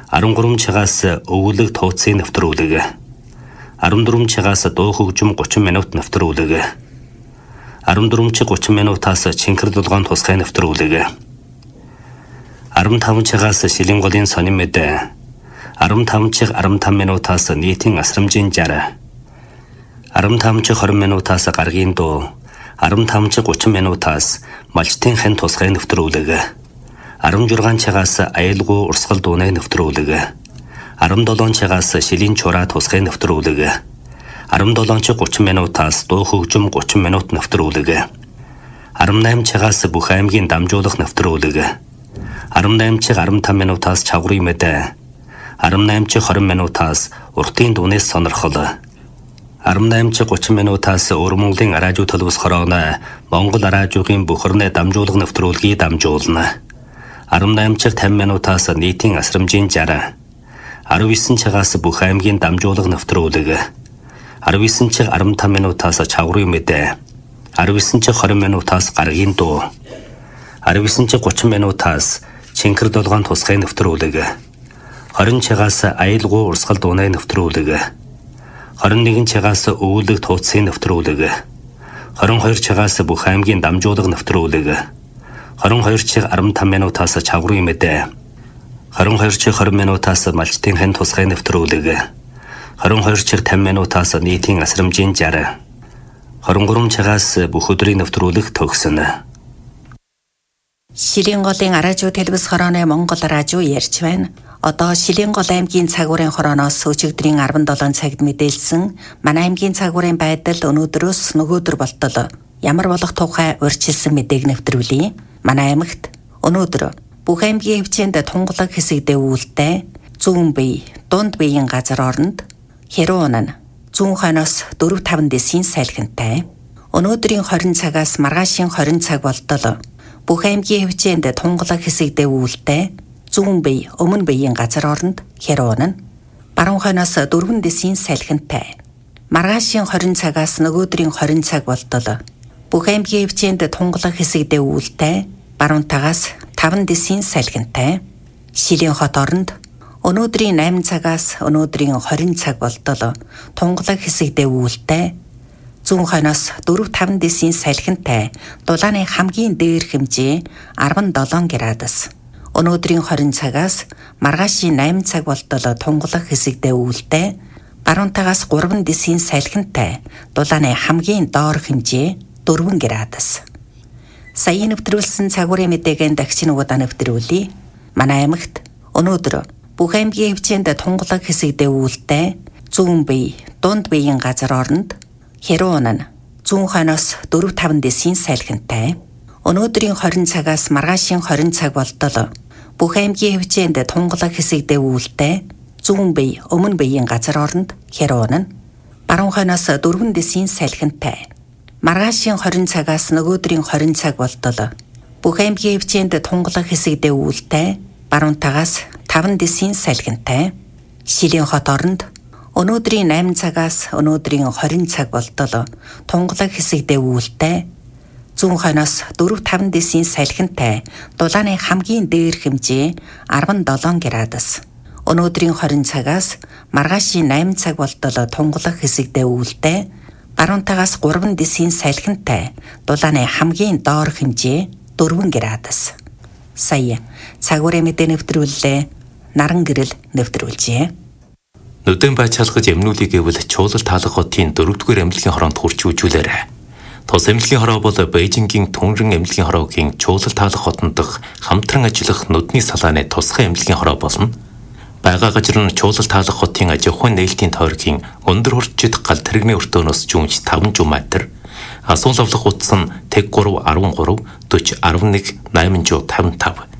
13 чигаас өвөлөг тууцын нэвтрүүлэг. 14 чигаас дуу хөгжим 30 минут нэвтрүүлэг. 14 чиг 30 минутаас чинкэр дулгаан тусгай нэвтрүүлэг. 15 чигаас шилэн голын сонин мэдээ. 15 чиг 15 минутаас нийтийн асрамжийн 60. 15 чиг 20 минутаас гаргийн дуу. 15 чиг 30 минутаас малчтын хэн тусгай нэвтрүүлэг. 16 чигаас аюулгүй урсгал дууны нэвтрүүлэг. 17 чигаас шилийн чураа тусгай нэвтрүүлэг. 17 чиг 30 минутаас дуу хөгжим 30 минут нэвтрүүлэг. 18 чигаас бүх аймгийн дамжуулах нэвтрүүлэг. 18 чиг 15 минутаас чаврын мэдээ. 18 чиг 20 минутаас уртын дүүнээс сонирхол. 18 чиг 30 минутаас Өрмөнгийн радио төлөвс хорооно Монгол радиогийн бүхэрнээ дамжуулах нэвтрүүлгийг дамжуулна. 18 чиг 50 минутаас нийтийн асрамжийн 60. 19 чигаас бүх аймгийн дамжуулах нэвтрүүлэг. 19 чиг 15 минутаас чаврын мэдээ. 19 чиг 20 минутаас гаргийн дуу. 19 чиг 30 минутаас чинкэр дулгаан тусгай нэвтрүүлэг. 20 чигаас аюулгүй урсгал дууны нэвтрүүлэг. 21 чигаас өвөлөг тууцын нэвтрүүлэг. 22 чигаас бүх аймгийн дамжуулах нэвтрүүлэг. 22 чиг 15 минутаас чаврын мэдээ. 22 чиг 20 минутаас малчтын хэн тусгай нэвтрүүлэг. 22 чиг 50 минутаас нийтийн асрамжийн 60. 23 чигаас бүх өдрийн нэвтрүүлэг төгснө. Шилэн голын радио телевиз хорооны Монгол радио ярьж байна. Одоо Шилэн гол аймгийн цагуурын хорооноос өчигдрийн 17 цагт мэдээлсэн манай аймгийн цагуурын байдал өнөөдрөөс нөгөөдөр болтол ямар болох тухай урьдчилсан мэдээг нэвтрүүлье. Манай аймагт өнөөдөр бүх аймгийн хэмжээнд тунгалаг хэсэгдээ үүлтэй зүүн бие, дунд биеийн газар оронд Херон нь зүүн хойноос 4-5 дэсийн сайлхинтай. Өнөөдрийн 20 цагаас маргаашийн 20 цаг болтол бүх аймгийн хэмжээнд тунгалаг хэсэгдээ үүлтэй зүүн бие, өмнө биеийн газар оронд Херон нь баруун хойноос 4 дэсийн сайлхинтай. Маргаашийн 20 цагаас нөгөөдрийн 20 цаг болтол бүх аймгийн хэмжээнд тунгалаг хэсэгдээ үүлтэй баруун тагаас 5 дэсийн сайлхинтай. Шилийн хот оронд өнөөдрийн 8 цагаас өнөөдрийн 20 цаг болтол тунгалаг хэсэгдээ үүлтэй зүүн хойноос 4-5 дэсийн сайлхинтай. Дулааны хамгийн дээр хэмжээ 17 градус. Өнөөдрийн 20 цагаас маргаашийн 8 цаг болтол тунгалаг хэсэгдээ үүлтэй баруун тагаас 3 дэсийн сайлхинтай. Дулааны хамгийн доор хэмжээ 4 градус. Саяын нэвтрүүлсэн цагуурын мэдээгийн дахин удаан нэвтрүүлье. Манай аймагт өнөөдөр бүх аймгийн хэмжээнд тунгалаг хэсэгдээ үүлтэй зүүн бие, дунд биеийн газар оронд Херон нь зүүн хойноос 4-5 дэсийн сайлхинтай. Өнөөдрийн 20 цагаас маргаашийн 20 цаг болтол бүх аймгийн хэмжээнд тунгалаг хэсэгдээ үүлтэй зүүн бие, өмнө биеийн газар оронд Херон нь баруун хойноос 4 дэсийн сайлхинтай. Маргаашийн 20 цагаас нөгөөдрийн 20 цаг болтол бүх аймгийн хэмжээнд тунгалаг хэсэгдээ үүлтэй баруун тагаас 5 дэсийн сайлхинтай. Шилийн хот оронд өнөөдрийн 8 цагаас өнөөдрийн 20 цаг болтол тунгалаг хэсэгдээ үүлтэй зүүн хойноос 4-5 дэсийн сайлхинтай. Дулааны хамгийн дээр хэмжээ 17 градус. Өнөөдрийн 20 цагаас маргаашийн 8 цаг болтол тунгалаг хэсэгдээ үүлтэй баруун тагаас 3 дэсийн сайлхинтай. Дулааны хамгийн доор хэмжээ 4 градус. Сая цагуурын мэдээ нэвтрүүллээ. Наран гэрэл нэвтрүүлжээ. Нүдэн байцаалгаж эмнүүлийг гэвэл чуулал таалах хотын 4-р эмнэлгийн хороонд хурч үжүүлээрэ. Тус эмнэлгийн хороо бол Бээжингийн Түнрэн эмнэлгийн хороогийн чуулал таалах хотон дох хамтран ажиллах нүдний салааны тусгай эмнэлгийн хороо болно. Бага газар нь чуулал таалах хотын аж ахуйн нээлтийн тойргийн өндөр хурцчид гал тэрэгний өртөөнөөс жүүмж 5 м. Асуул авлах утас нь тэг 3 13 40 11 855.